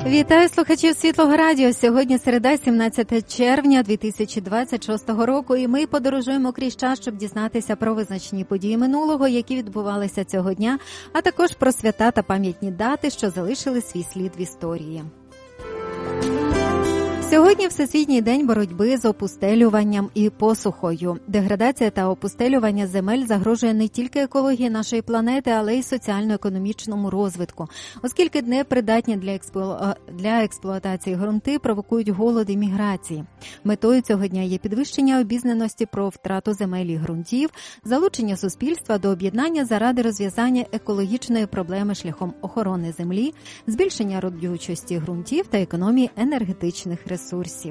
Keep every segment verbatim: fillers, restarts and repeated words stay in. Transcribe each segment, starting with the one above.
Вітаю слухачів Світлого Радіо. Сьогодні середа, сімнадцяте червня дві тисячі двадцять шостого року, і ми подорожуємо крізь час, щоб дізнатися про визначні події минулого, які відбувалися цього дня, а також про свята та пам'ятні дати, що залишили свій слід в історії. Сьогодні Всесвітній день боротьби з опустелюванням і посухою. Деградація та опустелювання земель загрожує не тільки екології нашої планети, але й соціально-економічному розвитку, оскільки непридатні для, експлуа... для експлуатації ґрунти провокують голод і міграції. Метою цього дня є підвищення обізнаності про втрату земель і ґрунтів, залучення суспільства до об'єднання заради розв'язання екологічної проблеми шляхом охорони землі, збільшення родючості ґрунтів та економії енергетичних ресурсів. ресурсів.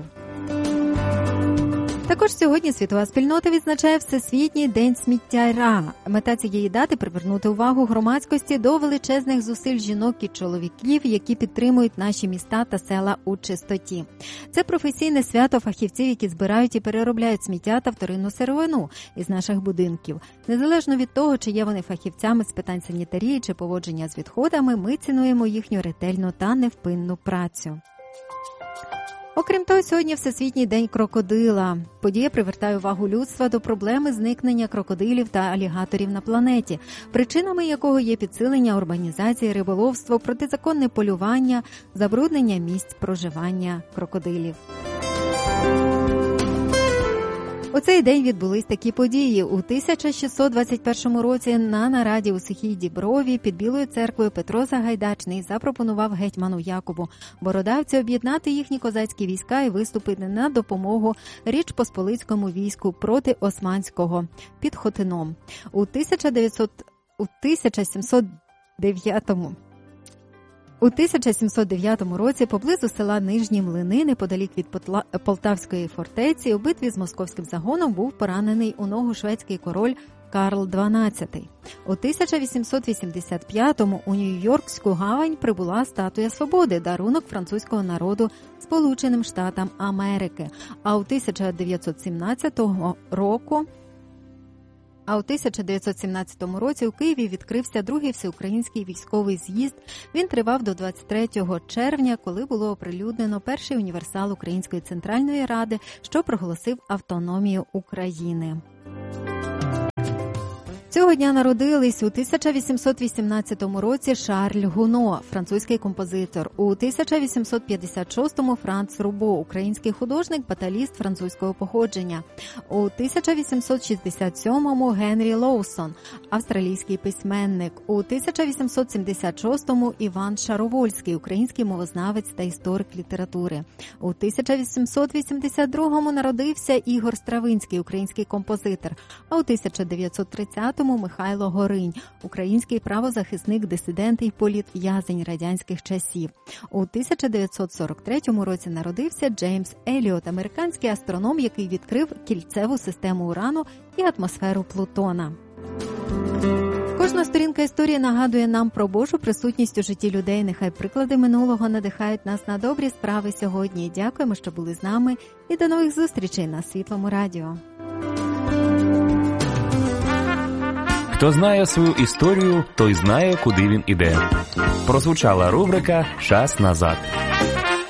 Також сьогодні світова спільнота відзначає Всесвітній день сміттяря. Мета цієї дати – привернути увагу громадськості до величезних зусиль жінок і чоловіків, які підтримують наші міста та села у чистоті. Це професійне свято фахівців, які збирають і переробляють сміття та вторинну сировину із наших будинків. Незалежно від того, чи є вони фахівцями з питань санітарії чи поводження з відходами, ми цінуємо їхню ретельну та невпинну працю. Окрім того, сьогодні Всесвітній день крокодила. Подія привертає увагу людства до проблеми зникнення крокодилів та алігаторів на планеті, причинами якого є підсилення урбанізації, риболовство, протизаконне полювання, забруднення місць проживання крокодилів. У цей день відбулись такі події. У тисяча шістсот двадцять першому році на нараді у Сухій Діброві під Білою церквою Петро Сагайдачний запропонував гетьману Якубу Бородавцю об'єднати їхні козацькі війська і виступити на допомогу Річ Посполицькому війську проти османського під Хотином. У тисяча сімсот дев'ятому У тисяча сімсот дев'ятому році поблизу села Нижні Млини, неподалік від Полтавської фортеці, у битві з московським загоном був поранений у ногу шведський король Карл дванадцятий. У тисяча вісімсот вісімдесят п'ятому у Нью-Йоркську гавань прибула статуя Свободи, дарунок французького народу Сполученим Штатам Америки. А у тисяча дев'ятсот сімнадцятому року А у тисяча дев'ятсот сімнадцятому році у Києві відкрився другий всеукраїнський військовий з'їзд. Він тривав до двадцять третього червня, коли було оприлюднено перший універсал Української Центральної Ради, що проголосив автономію України. Цього дня народились у тисяча вісімсот вісімнадцятому році Шарль Гуно, французький композитор. У тисяча вісімсот п'ятдесят шостому Франц Рубо, український художник, баталіст французького походження. У тисяча вісімсот шістдесят сьомому Генрі Лоусон, австралійський письменник. У тисяча вісімсот сімдесят шостому Іван Шаровольський, український мовознавець та історик літератури. У тисяча вісімсот вісімдесят другому народився Ігор Стравинський, український композитор. А у тисяча дев'ятсот тридцятому Михайло Горинь, український правозахисник, дисидент і політв'язень радянських часів. У тисяча дев'ятсот сорок третьому році народився Джеймс Еліот, американський астроном, який відкрив кільцеву систему Урану і атмосферу Плутона. Кожна сторінка історії нагадує нам про Божу присутність у житті людей. Нехай приклади минулого надихають нас на добрі справи сьогодні. Дякуємо, що були з нами, і до нових зустрічей на Світлому Радіо. Хто знає свою історію, той знає, куди він іде. Прозвучала рубрика «Час назад».